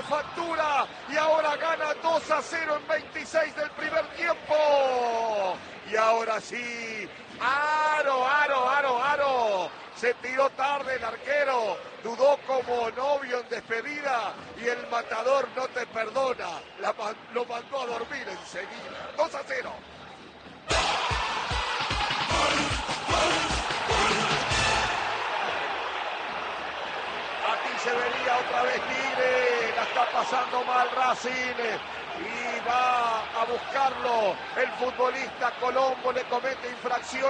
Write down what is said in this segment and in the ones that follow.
factura y ahora gana 2-0 en 26 del primer tiempo. Y ahora sí, aro. Se tiró tarde el arquero, dudó como novio en despedida y el matador no te perdona. Lo mandó a dormir enseguida. 2-0. Aquí se vería otra vez Tigre, la está pasando mal Racing. Y va a buscarlo el futbolista Colombo, le comete infracción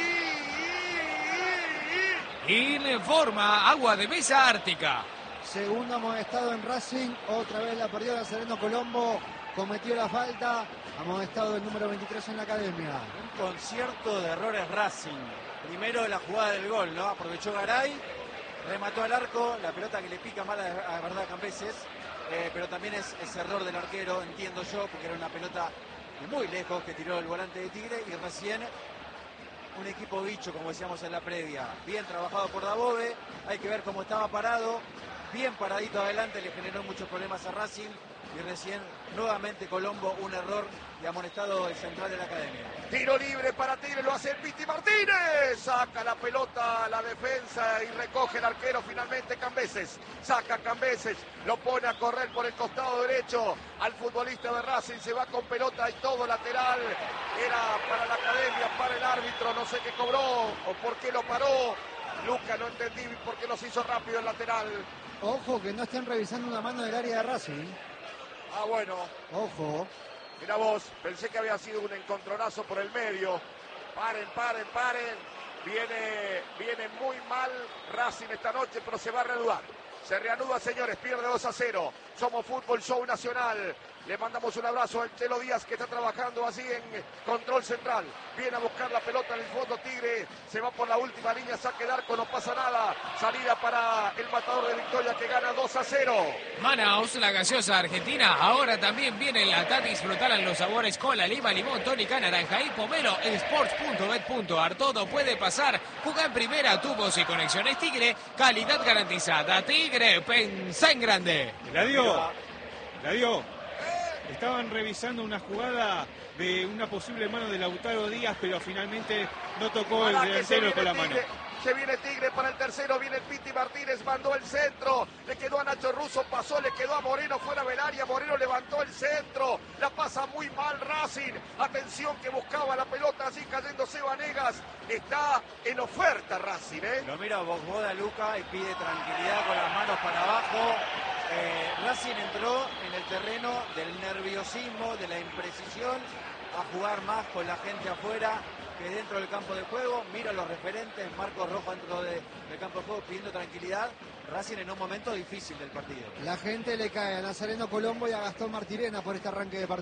y le forma agua de mesa ártica. Segundo amonestado en Racing, otra vez la perdió Nazareno Colombo, cometió la falta, amonestado el número 23 en la academia. Un concierto de errores Racing. Primero la jugada del gol, ¿no? Aprovechó Garay, remató al arco, la pelota que le pica mal a verdad Cambeses. Pero también es error del arquero, entiendo yo, porque era una pelota de muy lejos que tiró el volante de Tigre y recién un equipo bicho, como decíamos en la previa. Bien trabajado por Dabove, hay que ver cómo estaba parado, bien paradito adelante, le generó muchos problemas a Racing y recién nuevamente Colombo, un error y amonestado el central de la academia. Tiro libre para Tigre, lo hace el Piti Martínez. Saca la pelota a la defensa y recoge el arquero finalmente Cambeses. Saca Cambeses, lo pone a correr por el costado derecho al futbolista de Racing. Se va con pelota y todo lateral. Era para la academia, para el árbitro. No sé qué cobró o por qué lo paró. Luca, no entendí por qué nos hizo rápido el lateral. Ojo que no estén revisando una mano del área de Racing. Ah, bueno. Ojo. Mira vos, pensé que había sido un encontronazo por el medio. Paren. Viene muy mal Racing esta noche, pero se va a reanudar. Se reanuda, señores, pierde 2-0. Somos Fútbol Show Nacional. Le mandamos un abrazo al Chelo Díaz, que está trabajando así en control central. Viene a buscar la pelota en el fondo Tigre. Se va por la última línea, saque de arco, no pasa nada. Salida para el matador de Victoria, que gana 2-0. Manaus, la gaseosa argentina. Ahora también viene la Tati. Disfrutarán los sabores cola, lima, limón, tónica, naranja y pomelo. Sports.bet.ar. Todo puede pasar. Juega en primera, tubos y conexiones Tigre. Calidad garantizada. Tigre, pensá en grande. Gladio. Estaban revisando una jugada de una posible mano de Lautaro Díaz, pero finalmente no tocó el delantero con la mano. Se viene Tigre para el tercero, viene el Piti Martínez, mandó el centro, le quedó a Nacho Russo, pasó, le quedó a Moreno fuera del área, Moreno levantó el centro, la pasa muy mal Racing, atención que buscaba la pelota, así cayéndose Vanegas, está en oferta Racing, Lo mira Boda Luca y pide tranquilidad con las manos para abajo. Racing entró en el terreno del nerviosismo, de la imprecisión, a jugar más con la gente afuera que dentro del campo de juego. Mira los referentes, Marcos Rojo dentro del campo de juego pidiendo tranquilidad. Racing en un momento difícil del partido. La gente le cae a Nazareno Colombo y a Gastón Martirena por este arranque de partido.